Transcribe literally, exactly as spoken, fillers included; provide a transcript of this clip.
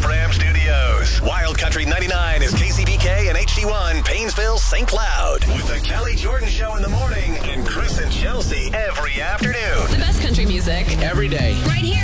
Fram Studios. Wild Country ninety-nine is K C B K and H D one, Paynesville, Saint Cloud. With the Kelly Jordan Show in the morning and Chris and Chelsea every afternoon. The best country music. Every day. Right here.